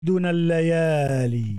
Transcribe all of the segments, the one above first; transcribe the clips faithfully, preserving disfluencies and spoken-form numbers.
دون الليالي.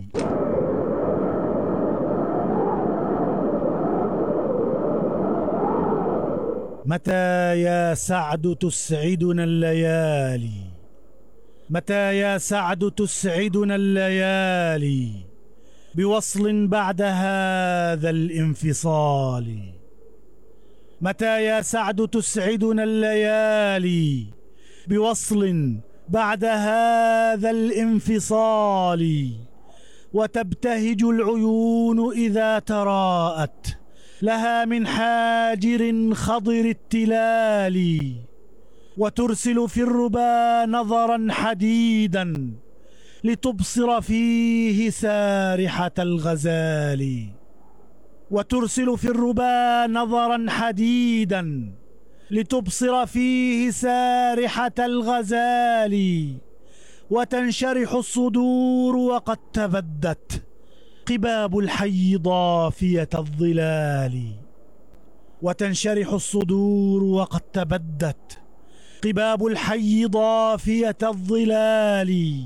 متى يا سعد تسعدنا الليالي، متى يا سعد تسعدنا الليالي، بوصل بعد هذا الانفصال. متى يا سعد تسعدنا الليالي، بوصل بعد هذا الانفصال. وتبتهج العيون إذا تراءت لها من حاجر خضر التلال، وترسل في الربا نظرا حديدا لتبصر فيه سارحة الغزال. وترسل في الربا نظرا حديدا لتبصر فيه سارحة الغزال. وتنشرح الصدور وقد تبدت قباب الحي ضافية الظلال. وتنشرح الصدور وقد تبدت قباب الحي ضافية الظلال.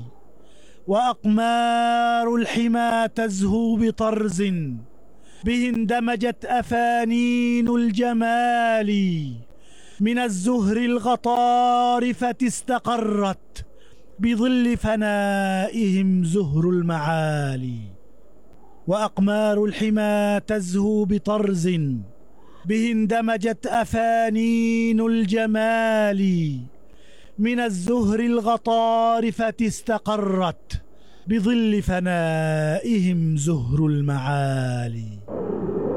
وأقمار الحمى تزهو بطرز به اندمجت أفانين الجمال. من الزهر الغطارفة استقرت بظل فنائهم زهر المعالي. وأقمار الحمى تزهو بطرز به اندمجت أفانين الجمال. من الزهر الغطارفة استقرت بظل فنائهم زهر المعالي.